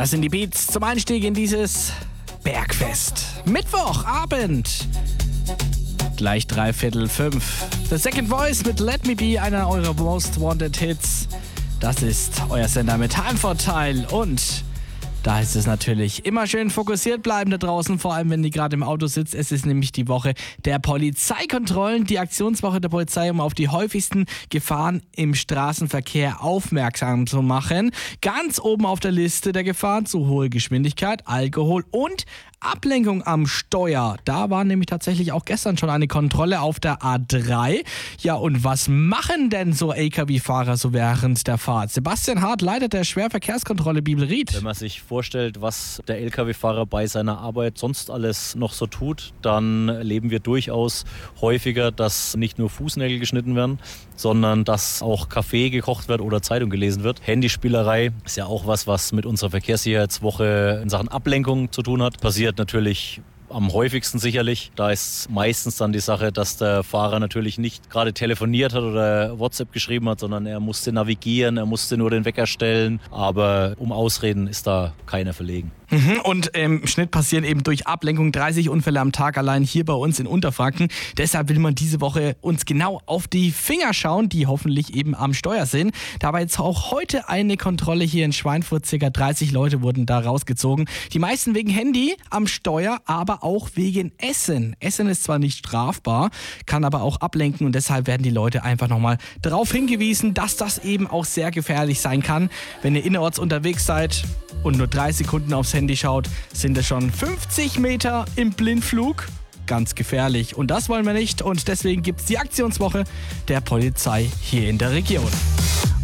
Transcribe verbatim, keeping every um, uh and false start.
Das sind die Beats zum Einstieg in dieses Bergfest. Mittwochabend. Gleich dreiviertel fünf. The Second Voice mit Let Me Be, einer eurer Most Wanted Hits. Das ist euer Sender mit Heimvorteil und da ist es natürlich immer schön fokussiert bleiben da draußen, vor allem wenn ihr gerade im Auto sitzt. Es ist nämlich die Woche der Polizeikontrollen, die Aktionswoche der Polizei, um auf die häufigsten Gefahren im Straßenverkehr aufmerksam zu machen. Ganz oben auf der Liste der Gefahren zu hohe Geschwindigkeit, Alkohol und Ablenkung am Steuer. Da war nämlich tatsächlich auch gestern schon eine Kontrolle auf der A drei. Ja, und was machen denn so L K W-Fahrer so während der Fahrt? Sebastian Hart leitet der Schwerverkehrskontrolle Bibelried. Wenn man sich vorstellt, was der L K W-Fahrer bei seiner Arbeit sonst alles noch so tut, dann erleben wir durchaus häufiger, dass nicht nur Fußnägel geschnitten werden, sondern dass auch Kaffee gekocht wird oder Zeitung gelesen wird. Handyspielerei ist ja auch was, was mit unserer Verkehrssicherheitswoche in Sachen Ablenkung zu tun hat. Passiert natürlich am häufigsten sicherlich. Da ist meistens dann die Sache, dass der Fahrer natürlich nicht gerade telefoniert hat oder WhatsApp geschrieben hat, sondern er musste navigieren, er musste nur den Wecker stellen. Aber um Ausreden ist da keiner verlegen. Mhm, und im Schnitt passieren eben durch Ablenkung dreißig Unfälle am Tag allein hier bei uns in Unterfranken. Deshalb will man diese Woche uns genau auf die Finger schauen, die hoffentlich eben am Steuer sind. Da war jetzt auch heute eine Kontrolle hier in Schweinfurt. Circa dreißig Leute wurden da rausgezogen. Die meisten wegen Handy am Steuer, aber auch wegen Essen. Essen ist zwar nicht strafbar, kann aber auch ablenken und deshalb werden die Leute einfach nochmal darauf hingewiesen, dass das eben auch sehr gefährlich sein kann. Wenn ihr innerorts unterwegs seid und nur drei Sekunden aufs Handy schaut, sind es schon fünfzig Meter im Blindflug. Ganz gefährlich. Und das wollen wir nicht. Und deswegen gibt es die Aktionswoche der Polizei hier in der Region.